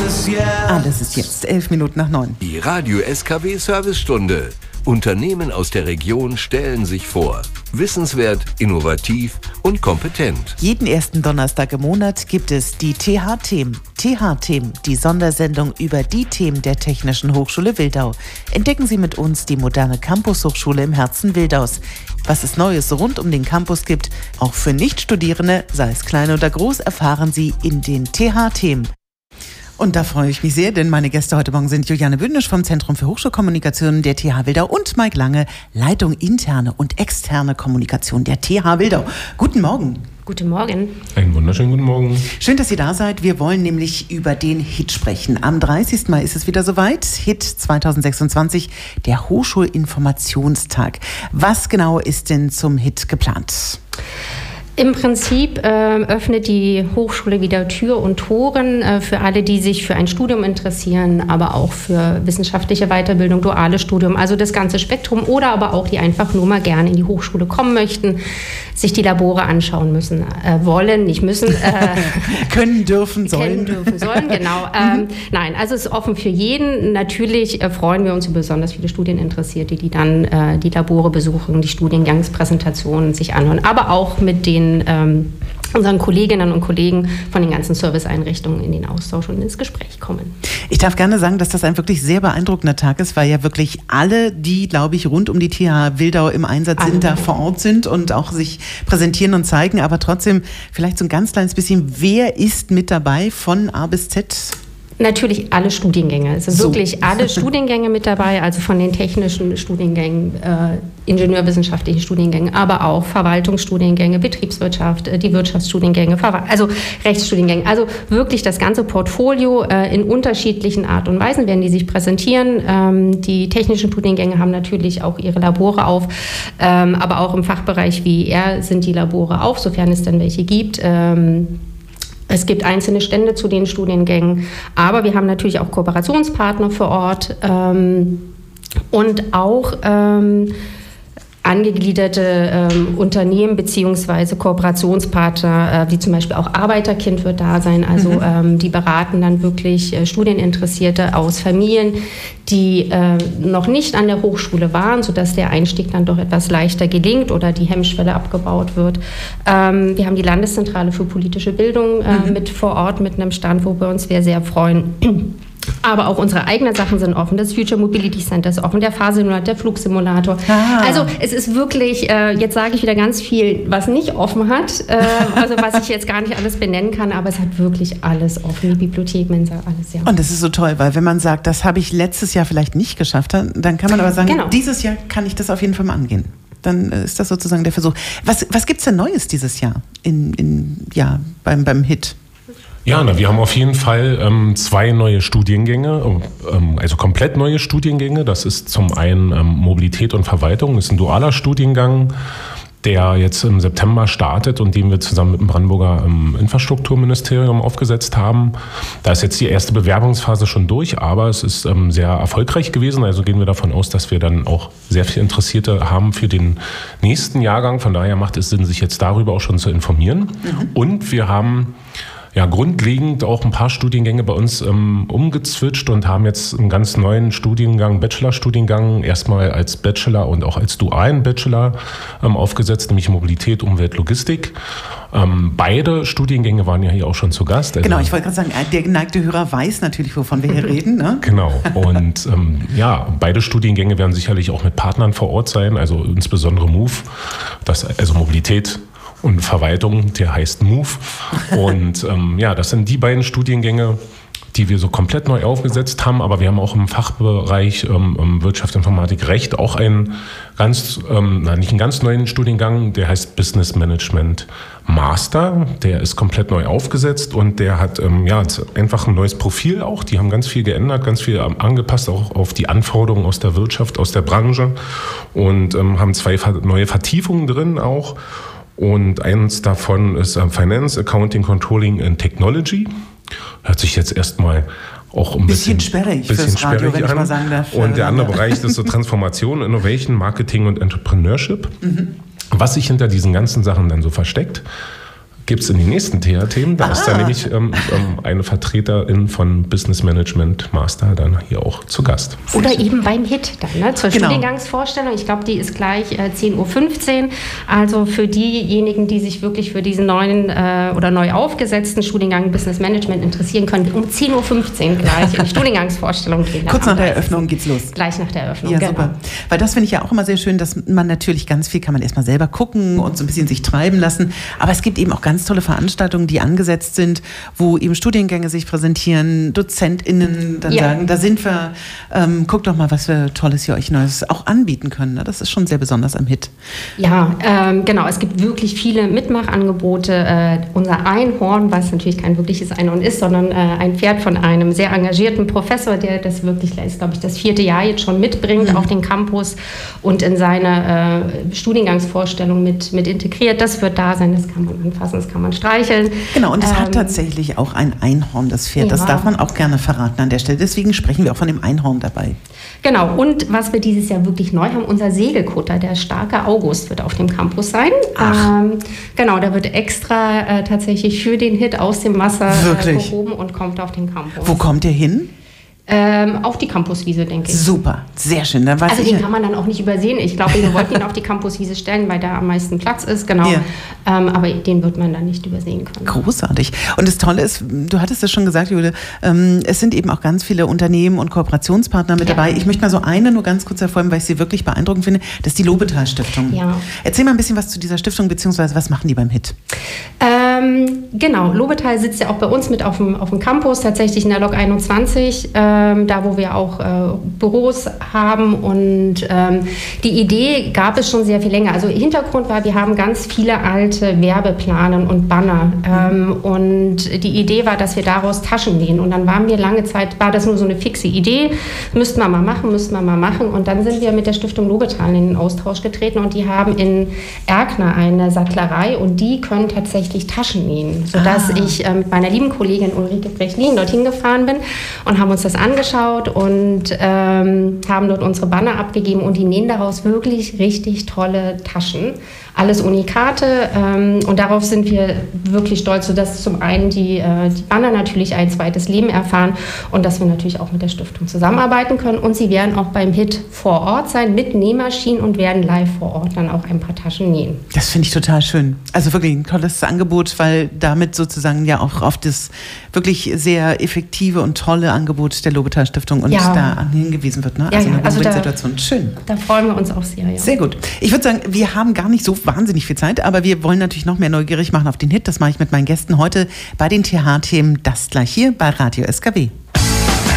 Alles ist jetzt 11 Minuten nach 9. Die Radio SKW Servicestunde. Unternehmen aus der Region stellen sich vor. Wissenswert, innovativ und kompetent. Jeden ersten Donnerstag im Monat gibt es die TH-Themen. TH-Themen, die Sondersendung über die Themen der Technischen Hochschule Wildau. Entdecken Sie mit uns die moderne Campus-Hochschule im Herzen Wildaus. Was es Neues rund um den Campus gibt, auch für Nichtstudierende, sei es klein oder groß, erfahren Sie in den TH-Themen. Und da freue ich mich sehr, denn meine Gäste heute Morgen sind Juliane Bündnisch vom Zentrum für Hochschulkommunikation der TH Wildau und Mike Lange, Leitung interne und externe Kommunikation der TH Wildau. Guten Morgen. Guten Morgen. Einen wunderschönen guten Morgen. Schön, dass Sie da seid. Wir wollen nämlich über den HIT sprechen. Am 30. Mai ist es wieder soweit. HIT 2026, der Hochschulinformationstag. Was genau ist denn zum HIT geplant? Im Prinzip öffnet die Hochschule wieder Tür und Toren für alle, die sich für ein Studium interessieren, aber auch für wissenschaftliche Weiterbildung, duales Studium, also das ganze Spektrum, oder aber auch die einfach nur mal gerne in die Hochschule kommen möchten, sich die Labore anschauen müssen, wollen, nicht müssen. Können, dürfen, sollen. Können, dürfen, sollen, genau. Nein, also es ist offen für jeden. Natürlich freuen wir uns über besonders viele Studieninteressierte, die dann die Labore besuchen, die Studiengangspräsentationen sich anhören, aber auch mit den unseren Kolleginnen und Kollegen von den ganzen Serviceeinrichtungen in den Austausch und ins Gespräch kommen. Ich darf gerne sagen, dass das ein wirklich sehr beeindruckender Tag ist, weil ja wirklich alle, die, glaube ich, rund um die TH Wildau im Einsatz sind, da vor Ort sind und auch sich präsentieren und zeigen. Aber trotzdem vielleicht so ein ganz kleines bisschen, wer ist mit dabei von A bis Z? Natürlich alle Studiengänge. Es sind wirklich alle Studiengänge mit dabei, also von den technischen Studiengängen, ingenieurwissenschaftlichen Studiengängen, aber auch Verwaltungsstudiengänge, Betriebswirtschaft, die Wirtschaftsstudiengänge, also Rechtsstudiengänge. Also wirklich das ganze Portfolio in unterschiedlichen Art und Weisen werden die sich präsentieren. Die technischen Studiengänge haben natürlich auch ihre Labore auf, aber auch im Fachbereich WIR sind die Labore auf, sofern es denn welche gibt. Es gibt einzelne Stände zu den Studiengängen, aber wir haben natürlich auch Kooperationspartner vor Ort und auch angegliederte Unternehmen bzw. Kooperationspartner, wie zum Beispiel auch Arbeiterkind wird da sein. Also die beraten dann wirklich Studieninteressierte aus Familien, die noch nicht an der Hochschule waren, sodass der Einstieg dann doch etwas leichter gelingt oder die Hemmschwelle abgebaut wird. Wir haben die Landeszentrale für politische Bildung mit vor Ort mit einem Stand, wo wir uns sehr freuen. Aber auch unsere eigenen Sachen sind offen. Das Future Mobility Center ist offen, der Fahrsimulator, der Flugsimulator. Also es ist wirklich, jetzt sage ich wieder ganz viel, was nicht offen hat, also was ich jetzt gar nicht alles benennen kann, aber es hat wirklich alles offen, die Bibliothek, Mensa, alles, ja. Und das ist so toll, weil wenn man sagt, das habe ich letztes Jahr vielleicht nicht geschafft, dann kann man aber sagen, Dieses Jahr kann ich das auf jeden Fall mal angehen. Dann ist das sozusagen der Versuch. Was gibt es denn Neues dieses Jahr beim HIT? Ja, wir haben auf jeden Fall 2 neue Studiengänge, also komplett neue Studiengänge. Das ist zum einen Mobilität und Verwaltung. Das ist ein dualer Studiengang, der jetzt im September startet und den wir zusammen mit dem Brandenburger Infrastrukturministerium aufgesetzt haben. Da ist jetzt die erste Bewerbungsphase schon durch, aber es ist sehr erfolgreich gewesen. Also gehen wir davon aus, dass wir dann auch sehr viele Interessierte haben für den nächsten Jahrgang. Von daher macht es Sinn, sich jetzt darüber auch schon zu informieren. Und wir haben grundlegend auch ein paar Studiengänge bei uns umgezwitscht und haben jetzt einen ganz neuen Studiengang, Bachelorstudiengang, erstmal als Bachelor und auch als dualen Bachelor aufgesetzt, nämlich Mobilität, Umwelt, Logistik. Beide Studiengänge waren ja hier auch schon zu Gast. Genau, ich wollte gerade sagen, der geneigte Hörer weiß natürlich, wovon wir hier reden. Ne? Genau, und beide Studiengänge werden sicherlich auch mit Partnern vor Ort sein, also insbesondere MOVE, also Mobilität und Verwaltung, der heißt MOVE. Und das sind die beiden Studiengänge, die wir so komplett neu aufgesetzt haben. Aber wir haben auch im Fachbereich Wirtschaft, Informatik, Recht auch einen nicht einen ganz neuen Studiengang, der heißt Business Management Master. Der ist komplett neu aufgesetzt und der hat einfach ein neues Profil auch. Die haben ganz viel geändert, ganz viel angepasst auch auf die Anforderungen aus der Wirtschaft, aus der Branche und haben 2 neue Vertiefungen drin auch. Und eins davon ist Finance, Accounting, Controlling and Technology. Hört sich jetzt erstmal auch ein bisschen sperrig fürs Radio, wenn ich mal sagen darf. Und der andere Bereich ist so Transformation, Innovation, Marketing und Entrepreneurship. Was sich hinter diesen ganzen Sachen dann so versteckt, gibt es in die nächsten TH-Themen. Da ist dann nämlich eine Vertreterin von Business Management Master dann hier auch zu Gast. Oder eben beim HIT dann, ne? Zur Studiengangsvorstellung. Ich glaube, die ist gleich 10:15 Uhr. Also für diejenigen, die sich wirklich für diesen neuen oder neu aufgesetzten Studiengang Business Management interessieren, können um 10:15 Uhr gleich in die Studiengangsvorstellung gehen. Kurz nach der Eröffnung geht's los. Gleich nach der Eröffnung, ja, genau. Super. Weil das finde ich ja auch immer sehr schön, dass man natürlich ganz viel kann man erstmal selber gucken und so ein bisschen sich treiben lassen. Aber es gibt eben auch ganz tolle Veranstaltungen, die angesetzt sind, wo eben Studiengänge sich präsentieren, DozentInnen dann sagen, da sind wir, guckt doch mal, was für Tolles hier euch Neues auch anbieten können. Ne? Das ist schon sehr besonders am HIT. Ja, genau. Es gibt wirklich viele Mitmachangebote. Unser Einhorn, was natürlich kein wirkliches Einhorn ist, sondern ein Pferd von einem sehr engagierten Professor, der das wirklich, ist, glaube ich, das 4. Jahr jetzt schon mitbringt auf den Campus und in seine Studiengangsvorstellung mit integriert. Das wird da sein, das kann man anfassen, das kann man streicheln. Genau, und es hat tatsächlich auch ein Einhorn, das Pferd. Das darf man auch gerne verraten an der Stelle. Deswegen sprechen wir auch von dem Einhorn dabei. Genau, und was wir dieses Jahr wirklich neu haben, unser Segelkutter, der starke August, wird auf dem Campus sein. Genau, der wird extra tatsächlich für den HIT aus dem Wasser gehoben und kommt auf den Campus. Wo kommt der hin? Auf die Campuswiese, denke ich. Super, sehr schön. Dann weiß den kann man dann auch nicht übersehen. Ich glaube, wir wollten ihn auf die Campuswiese stellen, weil da am meisten Platz ist, genau. Ja. Aber den wird man dann nicht übersehen können. Großartig. Und das Tolle ist, du hattest es schon gesagt, Jule, es sind eben auch ganz viele Unternehmen und Kooperationspartner mit dabei. Ich möchte mal so eine nur ganz kurz hervorheben, weil ich sie wirklich beeindruckend finde. Das ist die Lobetal Stiftung. Ja. Erzähl mal ein bisschen was zu dieser Stiftung, beziehungsweise was machen die beim HIT? Genau, Lobetal sitzt ja auch bei uns mit auf dem Campus, tatsächlich in der Lok 21, da wo wir auch Büros haben, und die Idee gab es schon sehr viel länger. Also Hintergrund war, wir haben ganz viele alte Werbeplanen und Banner und die Idee war, dass wir daraus Taschen nähen, und dann waren wir lange Zeit, war das nur so eine fixe Idee, müssten wir mal machen, und dann sind wir mit der Stiftung Lobetal in den Austausch getreten, und die haben in Erkner eine Sattlerei, und die können tatsächlich Taschen nähen, sodass ich mit meiner lieben Kollegin Ulrike Brechlin dorthin gefahren bin und haben uns das angeschaut und haben dort unsere Banner abgegeben, und die nähen daraus wirklich richtig tolle Taschen. Alles Unikate, und darauf sind wir wirklich stolz, sodass zum einen die Banner natürlich ein zweites Leben erfahren und dass wir natürlich auch mit der Stiftung zusammenarbeiten können, und sie werden auch beim HIT vor Ort sein mit Nähmaschinen und werden live vor Ort dann auch ein paar Taschen nähen. Das finde ich total schön. Also wirklich ein tolles Angebot, weil damit sozusagen ja auch auf das wirklich sehr effektive und tolle Angebot der Lobetal Stiftung und da hingewiesen wird. Ne? Also eine Win-Win-Situation. Schön. Da freuen wir uns auch sehr. Ja. Sehr gut. Ich würde sagen, wir haben gar nicht so wahnsinnig viel Zeit, aber wir wollen natürlich noch mehr neugierig machen auf den HIT. Das mache ich mit meinen Gästen heute bei den TH-Themen. Das gleich hier bei Radio SKW.